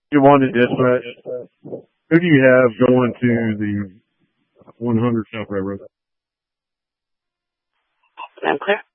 You wanted dispatch. Who do you have going to the 100 South Railroad? I'm clear.